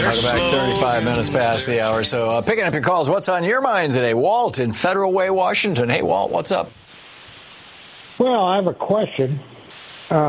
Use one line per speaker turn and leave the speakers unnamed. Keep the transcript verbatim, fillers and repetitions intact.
Welcome back, thirty-five minutes past the hour. So uh, picking up your calls, what's on your mind today? Walt in Federal Way, Washington. Hey, Walt, what's up?
Well, I have a question.